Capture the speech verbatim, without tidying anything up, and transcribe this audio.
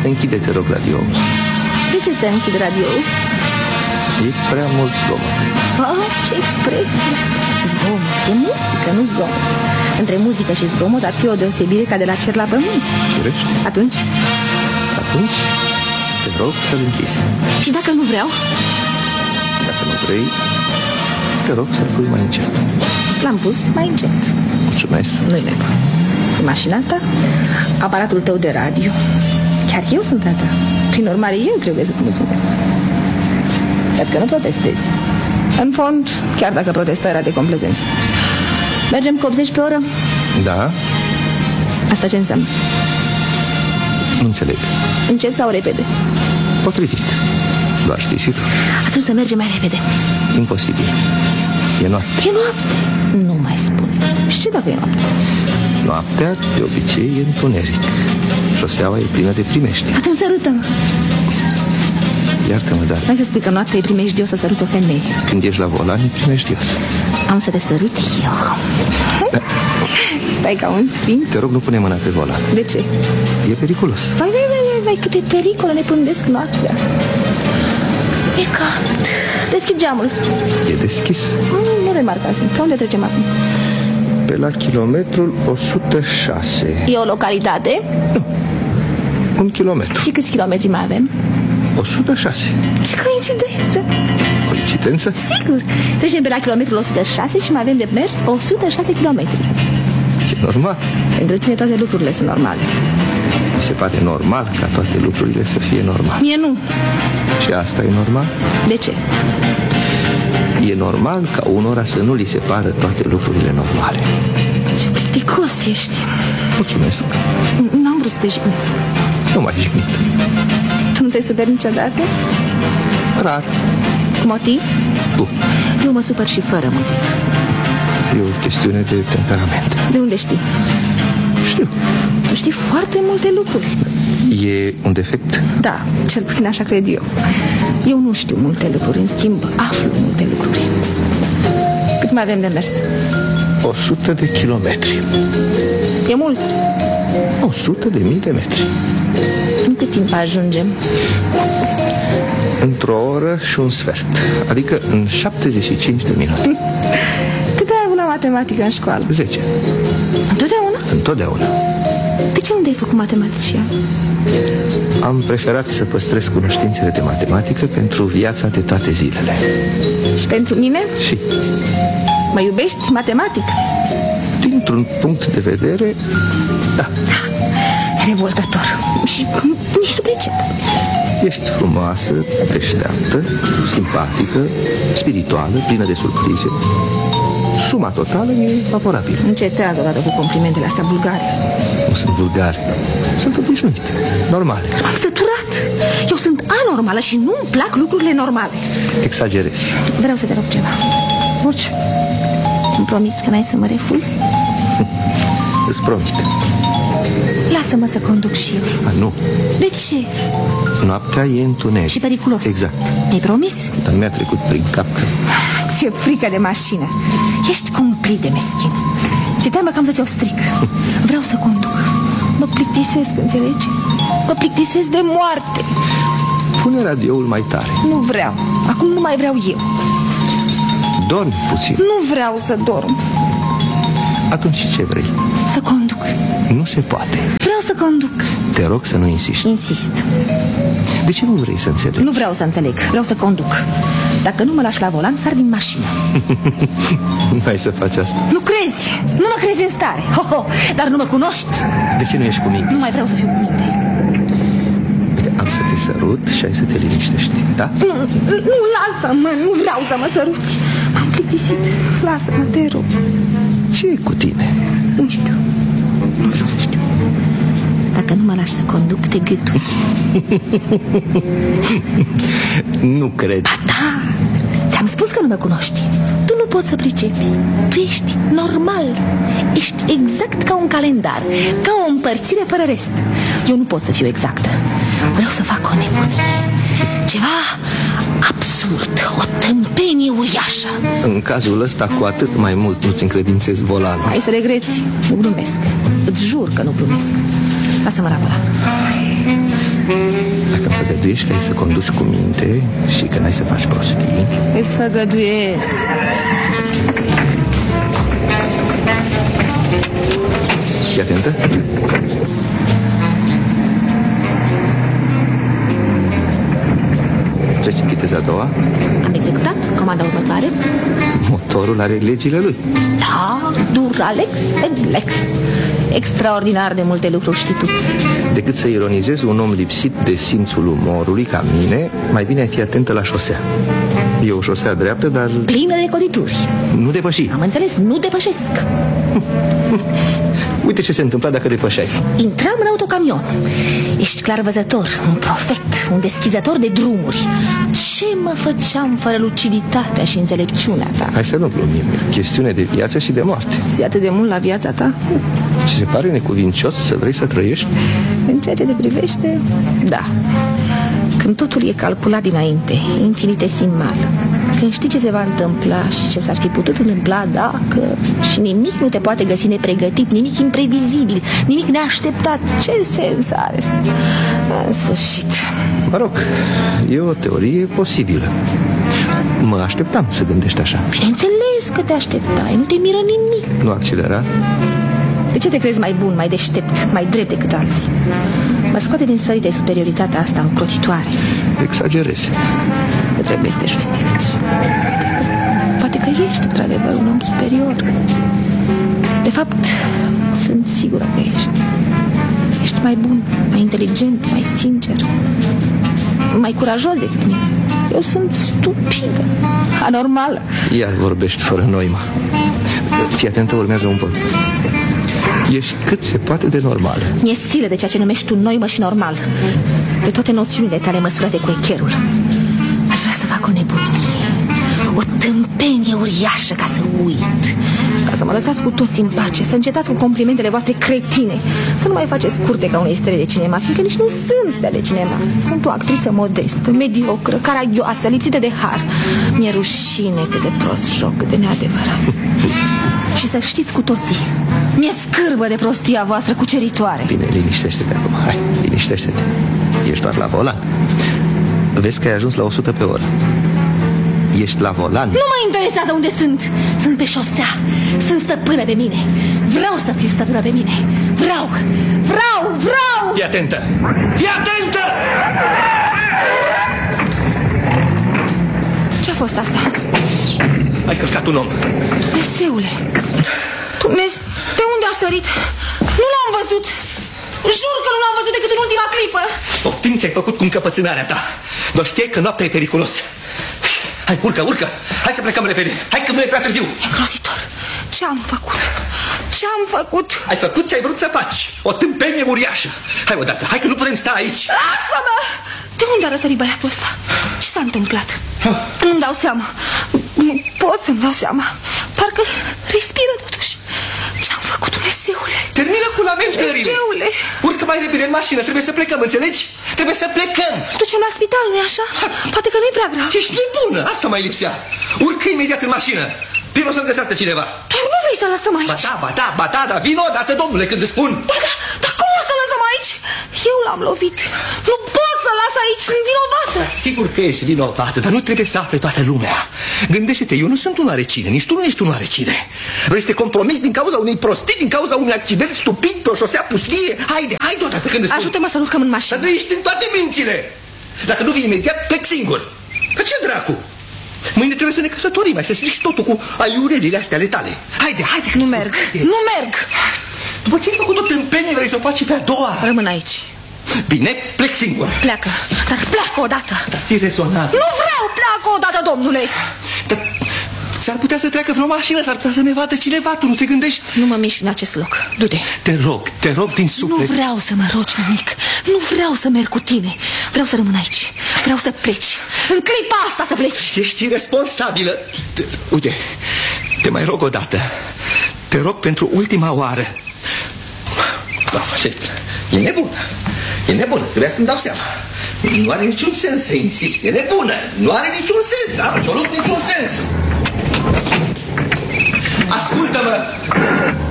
închide, te rog, radio. De ce să închid radio? E prea mult zgomot. Oh, ce expresie! Zgomot, e muzică, nu zgomot. Între muzică și zgomot ar fi o deosebire ca de la cer la pământ. Firește? Atunci? Atunci, te rog să-l închizi. Și dacă nu vreau? Dacă nu vrei, te rog să-l pui mai încet. L-am pus mai încet. Mulțumesc. Nu-i nevoie. E mașina ta, aparatul tău de radio. Chiar eu sunt a ta. Prin urmare, eu trebuie să-ți mulțumesc. Cred că nu protestezi. În fond, chiar dacă protesta era de complezență. Mergem cu optzeci pe oră? Da. Asta ce înseamnă? Nu înțeleg. Încet sau repede? Potrivit. Doar știi și tu. Atunci să mergem mai repede. Imposibil. E noapte. E noapte? Nu mai spun. Și ce dacă e noapte? Noaptea, de obicei, e întuneric. Șoseaua e plină de primești. Atunci sărută-mă. Iartă-mă, dar... Hai să spui că noaptea e primejdios să săruți o femeie. Când ești la volan, e primejdios. Am să te sărut eu. Da. Stai ca un sfinț. Te rog, nu pune mâna pe volan. De ce? E periculos. Vai, vai, vai, vai, câte pericole ne pândesc noaptea. E cald. Deschid geamul. E deschis. Mm, nu remarcasem. Pe unde trecem acum? Pe la kilometrul o sută șase. E o localitate? Nu. Un kilometru. Și câți kilometri mai avem? o sută șase. Ce coincidență! Coincidență? Sigur. Trecem pe la kilometrul o sută șase și mai avem de mers o sută șase kilometri. E normal. Pentru tine toate lucrurile sunt normale. Mi se pare normal ca toate lucrurile să fie normale. Mie nu. Și asta e normal? De ce? E normal ca unora să nu li se pară toate lucrurile normale. Ce plicticos ești. Mulțumesc. N-am vrut să te jignesc. Nu m-ai jignit. Tu nu te superi niciodată? Rar. Cu motiv? Tu. Eu mă supăr și fără motiv. E o chestiune de temperament. De unde știi? Știu. Tu știi foarte multe lucruri. E un defect? Da, cel puțin așa cred eu. Eu nu știu multe lucruri, în schimb aflu multe lucruri. Cât mai avem de mers? O sută de kilometri. E mult. O sută de mii de metri. În cât timp ajungem? Într-o oră și un sfert. Adică în șaptezeci și cinci de minute. Cât ai avut la matematică în școală? zece. Întotdeauna? Întotdeauna. De ce unde ai făcut matematician? Am preferat să păstrez cunoștințele de matematică pentru viața de toate zilele. Și pentru mine? Și? Mă iubești matematic? Dintr-un punct de vedere, da. Revoltător. Și nici nu pricep. Ești frumoasă, deșteaptă, simpatică, spirituală, plină de surprize. Suma totală e favorabilă. Încetează odată cu complimentele astea vulgare. Nu sunt vulgare, sunt obișnuite, normale. Am săturat. Eu sunt anormală și nu-mi plac lucrurile normale. Exagerezi. Vreau să te rog ceva. Orice. Îmi promiți că n-ai să mă refuzi? Îți promit. Lasă-mă să conduc și eu. A, nu. De ce? Noaptea e întuneric. Și periculos. Exact. Mi-ai promis? Dar mi-a trecut prin cap că... Ți-e frică de mașină. Ești cumplit de meschin. Ți-e teamă că am să ți-o stric. Vreau să conduc. Mă plictisesc, înțelegi? Mă plictisesc de moarte. Pune radioul mai tare. Nu vreau. Acum nu mai vreau eu. Dormi puțin. Nu vreau să dorm. Atunci ce vrei? Să conduc. Nu se poate. Vreau să conduc. Te rog să nu insisti. Insist. De ce nu vrei să înțelegi? Nu vreau să înțeleg. Vreau să conduc. Dacă nu mă lași la volan, sar din mașină. Nu ai să faci asta. Nu crezi. Nu mă crezi în stare. Ho, ho. Dar nu mă cunoști. De ce nu ești cu mine? Nu mai vreau să fiu cu minte. Am să te sărut și ai să te liniștești, da? Nu, nu, lasă-mă. Nu vreau să mă săruți. M-am plictisit. Lasă-mă, te rog. Ce e cu tine? Nu știu. Nu vreau să știu. Dacă nu mă lași să conduc, te gâtui. Nu cred. Ba da, ți-am spus că nu mă cunoști. Tu nu poți să pricepi. Tu ești normal. Ești exact ca un calendar, ca o împărțire fără rest. Eu nu pot să fiu exactă. Vreau să fac o nebunie. Ceva absurd, o tâmpenie uriașă. În cazul ăsta, cu atât mai mult nu-ți încredințezi volanul. Hai să regreți, nu glumesc. Îți jur că nu glumesc. Lasă-mă la volan. Dacă îmi făgăduiești că ai să conduci cu minte și că n-ai să faci prostii... Îți făgăduiesc. Fii atentă. Treci în viteza a doua. Am executat comanda următoare. Motorul are legile lui. Da, Duralex, Seblex. Extraordinar de multe lucruri știi tu. Decât să ironizezi un om lipsit de simțul umorului ca mine, mai bine ai fi atentă la șosea. E o șosea dreaptă, dar... Plină de codituri. Nu depăși. Am înțeles, nu depășesc. Uite ce se întâmpla dacă depășeai. Intram în autocamion. Ești clarvăzător, un profet, un deschizător de drumuri. Ce mă făceam fără luciditatea și înțelepciunea ta? Hai să nu glumim, chestiune de viață și de moarte. Ți atât de mult la viața ta? Și se pare necuvincios să vrei să trăiești? În ceea ce te privește, da. Când totul e calculat dinainte, infinitesimal, când știi ce se va întâmpla și ce s-ar fi putut întâmpla dacă... Și nimic nu te poate găsi nepregătit, nimic imprevizibil, nimic neașteptat. Ce sens are? În sfârșit. Mă rog, e o teorie posibilă. Mă așteptam să gândești așa. Bineînțeles că te așteptai, nu te miră nimic. Nu accelera? De ce te crezi mai bun, mai deștept, mai drept decât alții? Mă scoate din sărite superioritatea asta încrotitoare. Exagerezi. Nu trebuie să te justifici. Poate că ești într-adevăr un om superior. De fapt, sunt sigură că ești. Ești mai bun, mai inteligent, mai sincer, mai curajos decât mine. Eu sunt stupidă, anormală. Iar vorbești fără noimă. Fii atentă, urmează un pod. Ești cât se poate de normal. Mi-e silă de ceea ce numești tu noimă și normal. De toate noțiunile tale măsurate cu echerul. Aș vrea să fac o nebunie, o tâmpenie uriașă ca să uit, ca să mă lăsați cu toți în pace, să încetați cu complimentele voastre cretine, să nu mai faceți curte ca unei stele de cinema, fiindcă nici nu sunt stea de cinema. Sunt o actriță modestă, mediocră, caragioasă, lipsită de har. Mi-e rușine cât de prost joc, cât de neadevărat. Și să știți cu toții, mi-e scârbă de prostia voastră cuceritoare. Bine, liniștește-te acum, hai, liniștește-te. Ești doar la volan. Vezi că ai ajuns la o sută pe oră. Ești la volan. Nu mă interesează unde sunt. Sunt pe șosea. Sunt stăpână pe mine. Vreau să fiu stăpână pe mine. Vreau, vreau, vreau. Fii atentă! Fii atentă! Ce-a fost asta? Ai călcat un om. Dumnezeule, Dumnezeu, de unde a sărit? Nu l-am văzut. Jur că nu l-am văzut decât în ultima clipă. Optim ce ai făcut cu încăpățânarea ta. Doar știai că noaptea e periculos. Hai, urcă, urcă. Hai să plecăm repede. Hai că nu e prea târziu. E îngrozitor. Ce am făcut? Ce am făcut? Ai făcut ce ai vrut să faci. O tâmpenie uriașă. Hai odată, hai că nu putem sta aici. Lasă-mă! De unde a răsărit băiatul ăsta? Ce s-a întâmplat? Nu-mi dau seama. Nu pot să-mi dau seama. Parcă respiră totuși. Ce-am făcut, Dumnezeule? Termină cu lamentările. Dumnezeule! Urcă mai repede în mașină, trebuie să plecăm, înțelegi? Trebuie să plecăm. Ducem la spital, nu-i așa? Poate că nu-i prea grav. Ești nebună, asta mai lipsea. Urcă imediat în mașină. Vino să-mi găsească cineva. Doar nu vrei să lăsăm aici? Ba da, ba da, ba da, da, vino odată, domnule, când îți spun. Da, da, dar cum o să lăsăm aici? Eu l-am lovit. Nu pot să las aici, sunt vinovată. Sigur că ești vinovată, dar nu trebuie să afle toată lumea. Gândește-te, eu nu sunt un oarecine, nici tu nu ești un oarecine. Vrei să te compromiți din cauza unei prostii, din cauza unui accident stupid pe o șosea pustie? Haide, haide odată când îți spun. Ajută-mă să urcăm în mașină. Dar nu ești în toate mințile. Dacă nu vii imediat, plec singur. Că ce dracu? Mâine trebuie să ne căsătorim, ai să strici totul cu aiurelile astea ale tale. Haide, haide. Nu merg, nu merg. După ce ai făcut o tâmpenie, vrei să o faci și pe a doua. Rămân aici. Bine, plec singur. Pleacă, dar pleacă odată. Dar fii rezonabil. Nu vreau, pleacă odată, domnule. Dar s-ar putea să treacă vreo mașină, s-ar putea să ne vadă cineva, tu nu te gândești? Nu mă mișc în acest loc, du-te. Te rog, te rog din suflet. Nu vreau să mă rogi nimic. Nu vreau să merg cu tine. Vreau să rămân aici. Vreau să pleci. În clipa asta să pleci. Ești irresponsabilă. Uite, te mai rog odată. Te rog pentru ultima oară. E nebună. E nebună, trebuia să-mi dau seama. Nu are niciun sens să insist. E nebună. Nu are niciun sens. Absolut niciun sens. Ascultă-mă.